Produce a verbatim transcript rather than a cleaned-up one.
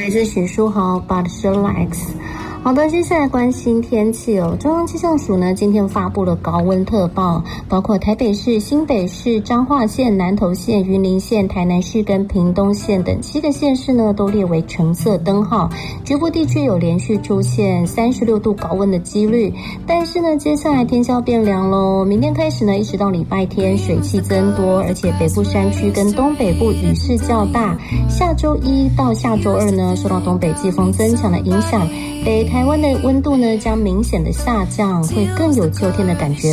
来自许书豪 But She Likes。好的，接下来关心天气哦。中央气象署呢今天发布了高温特报，包括台北市、新北市、彰化县、南投县、云林县、台南市跟屏东县等七个县市呢都列为橙色灯号，局部地区有连续出现三十六度高温的几率。但是呢，接下来天气要变凉咯，明天开始呢，一直到礼拜天水汽增多，而且北部山区跟东北部雨势较大。下周一到下周二呢，受到东北季风增强的影响，北台湾的温度呢将明显的下降，会更有秋天的感觉。